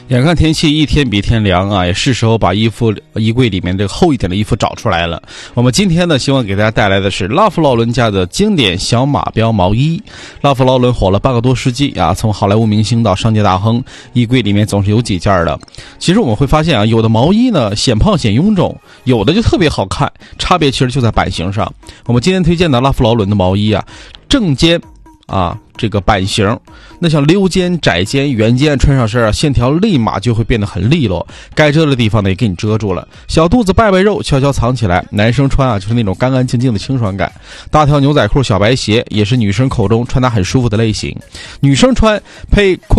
眼看天气一天比一天凉啊，也是时候把衣柜里面这个厚一点的衣服找出来了。我们今天呢，希望给大家带来的是拉夫劳伦家的经典小马标毛衣。拉夫劳伦火了半个多世纪啊，从好莱坞明星到商界大亨，衣柜里面总是有几件的。其实我们会发现啊，有的毛衣呢显胖显臃肿，有的就特别好看，差别其实就在版型上。我们今天推荐的拉夫劳伦的毛衣啊，正肩啊，这个版型，那像溜肩、窄肩、圆肩穿上身啊，线条立马就会变得很利落，该遮的地方呢也给你遮住了，小肚子拜拜肉悄悄藏起来，男生穿啊就是那种干干净净的清爽感。大条牛仔裤、小白鞋也是女生口中穿搭很舒服的类型，女生穿配